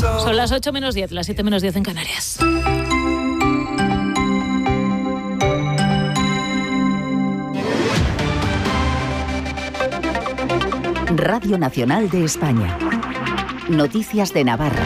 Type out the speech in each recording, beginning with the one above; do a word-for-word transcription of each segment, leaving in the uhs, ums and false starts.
Son las ocho menos diez, las siete menos diez en Canarias. Radio Nacional de España. Noticias de Navarra.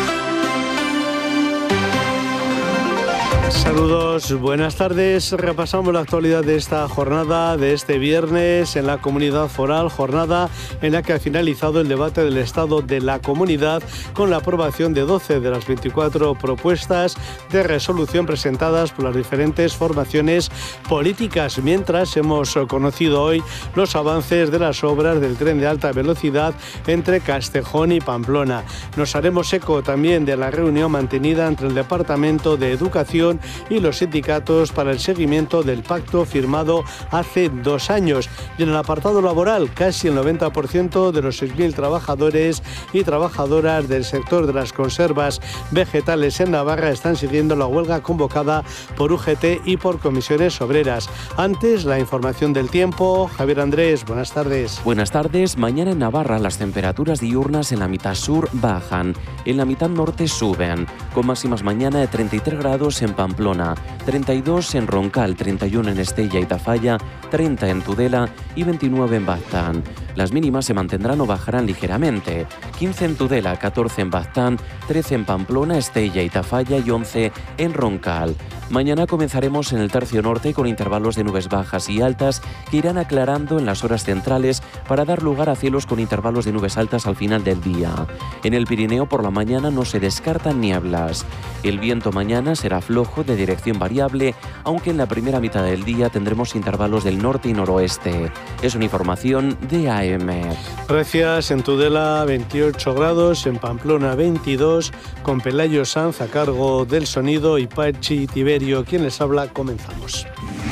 Saludos, buenas tardes. Repasamos la actualidad de esta jornada, de este viernes en la Comunidad Foral, jornada en la que ha finalizado el debate del Estado de la Comunidad con la aprobación de doce de las veinticuatro propuestas de resolución presentadas por las diferentes formaciones políticas, mientras hemos conocido hoy los avances de las obras del tren de alta velocidad entre Castejón y Pamplona. Nos haremos eco también de la reunión mantenida entre el Departamento de Educación y los sindicatos para el seguimiento del pacto firmado hace dos años. Y en el apartado laboral, casi el noventa por ciento de los seis mil trabajadores y trabajadoras del sector de las conservas vegetales en Navarra están siguiendo la huelga convocada por U G T y por comisiones obreras. Antes, la información del tiempo. Javier Andrés, buenas tardes. Buenas tardes. Mañana en Navarra las temperaturas diurnas en la mitad sur bajan, en la mitad norte suben, con máximas mañana de treinta y tres grados en Pamplona, treinta y dos en Roncal, treinta y uno en Estella y Tafalla, treinta en Tudela y veintinueve en Baztán. Las mínimas se mantendrán o bajarán ligeramente, quince en Tudela, catorce en Baztán, trece en Pamplona, Estella y Tafalla y once en Roncal. Mañana comenzaremos en el tercio norte con intervalos de nubes bajas y altas que irán aclarando en las horas centrales para dar lugar a cielos con intervalos de nubes altas al final del día. En el Pirineo por la mañana no se descartan nieblas. El viento mañana será flojo de dirección variable, aunque en la primera mitad del día tendremos intervalos del norte y noroeste. Es una información de A M. Gracias. En Tudela veintiocho grados, en Pamplona veintidós, con Pelayo Sanz a cargo del sonido y Pachi Tiberio quien les habla. Comenzamos.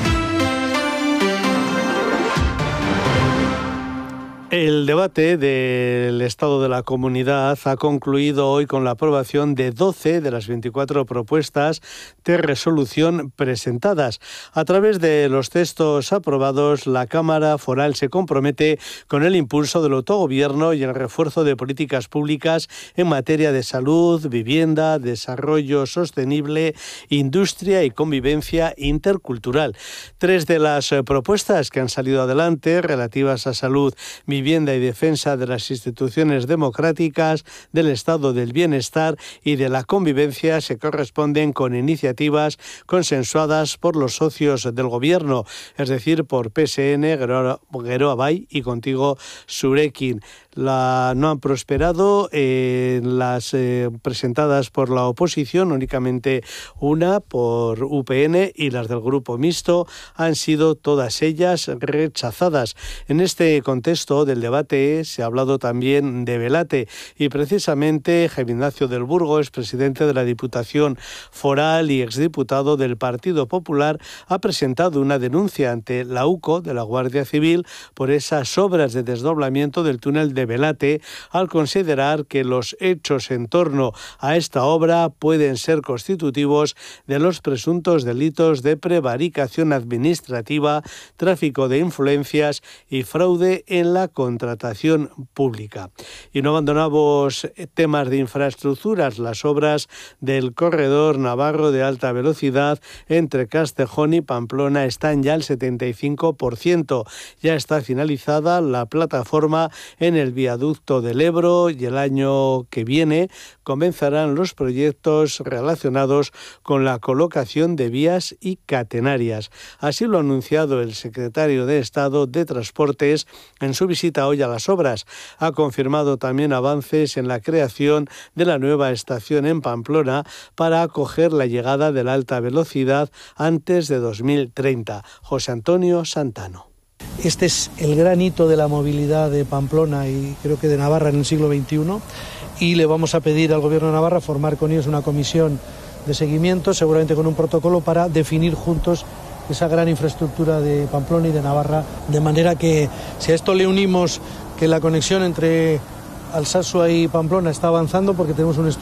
El debate del Estado de la Comunidad ha concluido hoy con la aprobación de doce de las veinticuatro propuestas de resolución presentadas. A través de los textos aprobados, la Cámara Foral se compromete con el impulso del autogobierno y el refuerzo de políticas públicas en materia de salud, vivienda, desarrollo sostenible, industria y convivencia intercultural. Tres de las propuestas que han salido adelante, relativas a salud, vivienda y defensa de las instituciones democráticas, del estado del bienestar y de la convivencia, se corresponden con iniciativas consensuadas por los socios del gobierno, es decir, por P S N, Geroa Bai y Contigo Zurekin. La, no han prosperado eh, las eh, presentadas por la oposición, únicamente una por U P N, y las del Grupo Mixto han sido todas ellas rechazadas. En este contexto del debate se ha hablado también de Velate y precisamente Jaime Ignacio del Burgo, expresidente de la Diputación Foral y exdiputado del Partido Popular, ha presentado una denuncia ante la U C O de la Guardia Civil por esas obras de desdoblamiento del túnel de Velate, al considerar que los hechos en torno a esta obra pueden ser constitutivos de los presuntos delitos de prevaricación administrativa, tráfico de influencias y fraude en la contratación pública. Y no abandonamos temas de infraestructuras. Las obras del corredor navarro de alta velocidad entre Castejón y Pamplona están ya al setenta y cinco por ciento. Ya está finalizada la plataforma en el viaducto del Ebro y el año que viene comenzarán los proyectos relacionados con la colocación de vías y catenarias. Así lo ha anunciado el secretario de Estado de Transportes en su visita hoy a las obras. Ha confirmado también avances en la creación de la nueva estación en Pamplona para acoger la llegada de la alta velocidad antes de dos mil treinta. José Antonio Santano. Este es el gran hito de la movilidad de Pamplona y creo que de Navarra en el siglo veintiuno, y le vamos a pedir al Gobierno de Navarra formar con ellos una comisión de seguimiento, seguramente con un protocolo para definir juntos esa gran infraestructura de Pamplona y de Navarra, de manera que si a esto le unimos que la conexión entre Alsasua y Pamplona está avanzando porque tenemos un estudio